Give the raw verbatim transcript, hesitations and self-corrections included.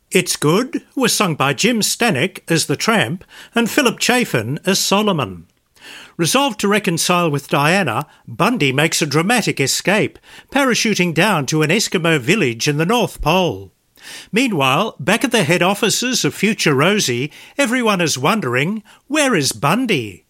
It's Good was sung by Jim Stanick as the Tramp and Philip Chafin as Solomon. Resolved to reconcile with Diana, Bundy makes a dramatic escape, parachuting down to an Eskimo village in the North Pole. Meanwhile, back at the head offices of Future Rosie, everyone is wondering, where is Bundy?